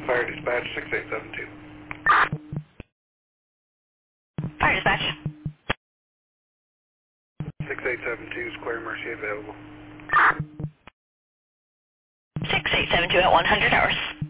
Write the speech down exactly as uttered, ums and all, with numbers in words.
Fire dispatch six eight seven two. Fire dispatch. six eight seven two, Square Mercy available. six eight seven two at one hundred hours.